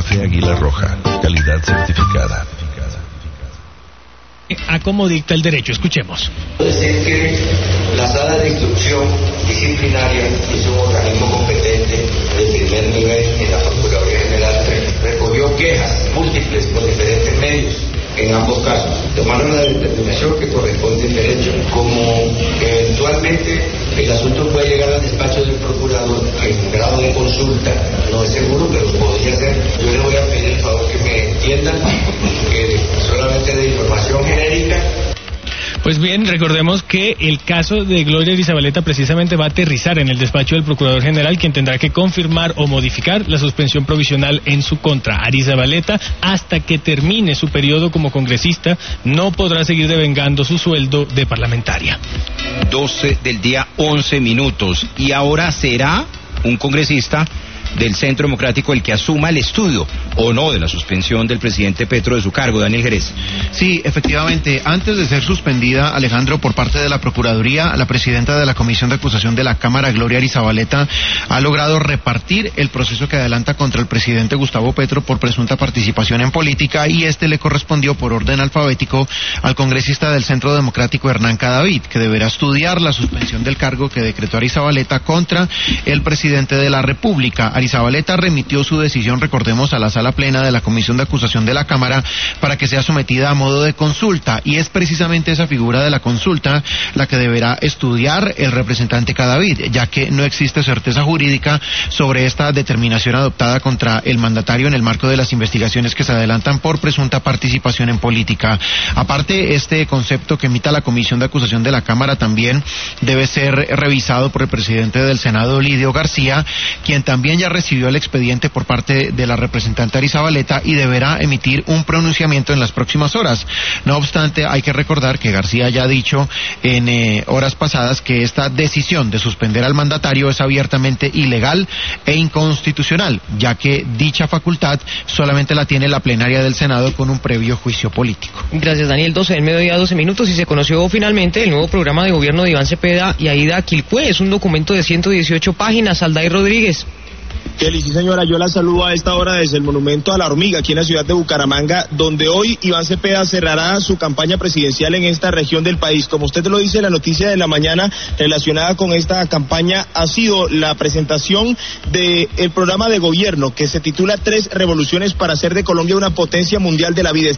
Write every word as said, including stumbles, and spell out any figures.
Café Águila Roja, calidad certificada. A cómo dicta el derecho, escuchemos. Decir que la sala de instrucción disciplinaria es un organismo competente de primer nivel en la Procuraduría General, recogió quejas múltiples por diferentes medios en ambos casos. Tomaron la determinación que corresponde al derecho. Como eventualmente el asunto puede llegar al despacho del procurador en grado de consulta, no es seguro, pero podría ser. Yo le voy a pedir el favor que me entiendan, que solamente de información genérica. Pues bien, recordemos que el caso de Gloria Arizabaleta precisamente va a aterrizar en el despacho del Procurador General, quien tendrá que confirmar o modificar la suspensión provisional en su contra. Arizabaleta, hasta que termine su periodo como congresista, no podrá seguir devengando su sueldo de parlamentaria. doce del día, once minutos. Y ahora será un congresista del Centro Democrático el que asuma el estudio o no de la suspensión del presidente Petro de su cargo. Daniel Jerez. Sí, efectivamente, antes de ser suspendida, Alejandro, por parte de la Procuraduría, la presidenta de la Comisión de Acusación de la Cámara, Gloria Arizabaleta, ha logrado repartir el proceso que adelanta contra el presidente Gustavo Petro por presunta participación en política, y este le correspondió por orden alfabético al congresista del Centro Democrático Hernán Cadavid, que deberá estudiar la suspensión del cargo que decretó Arizabaleta contra el presidente de la República. Arizabaleta remitió su decisión, recordemos, a la sala plena de la Comisión de Acusación de la Cámara para que sea sometida a modo de consulta, y es precisamente esa figura de la consulta la que deberá estudiar el representante Cadavid, ya que no existe certeza jurídica sobre esta determinación adoptada contra el mandatario en el marco de las investigaciones que se adelantan por presunta participación en política. Aparte, este concepto que emita la Comisión de Acusación de la Cámara también debe ser revisado por el presidente del Senado, Lidio García, quien también ya recibió el expediente por parte de la representante Arizabaleta y deberá emitir un pronunciamiento en las próximas horas. No obstante, hay que recordar que García ya ha dicho en eh, horas pasadas que esta decisión de suspender al mandatario es abiertamente ilegal e inconstitucional, ya que dicha facultad solamente la tiene la plenaria del Senado con un previo juicio político. Gracias, Daniel. doce del mediodía, doce minutos, y se conoció finalmente el nuevo programa de gobierno de Iván Cepeda y Aída Quilpué. Es un documento de ciento dieciocho páginas. Aldair Rodríguez. Kelly, sí señora, yo la saludo a esta hora desde el Monumento a la Hormiga, aquí en la ciudad de Bucaramanga, donde hoy Iván Cepeda cerrará su campaña presidencial en esta región del país. Como usted lo dice, la noticia de la mañana relacionada con esta campaña ha sido la presentación del programa de gobierno que se titula Tres Revoluciones para hacer de Colombia una potencia mundial de la vida.